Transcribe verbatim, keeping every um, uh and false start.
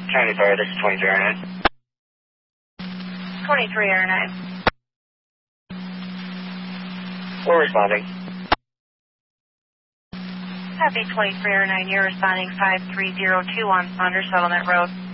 County Fire, this is twenty-three R nine. twenty-three R nine. We're responding. Copy twenty-three R nine, you're responding five three zero two on Thunder Settlement Road.